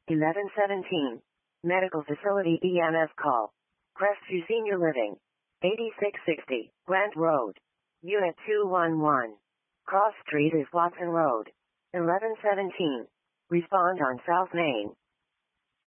1117. Medical Facility EMS call. Crestview Senior Living. 8660, Grant Road. Unit 211. Cross Street is Watson Road. 1117. Respond on South Main.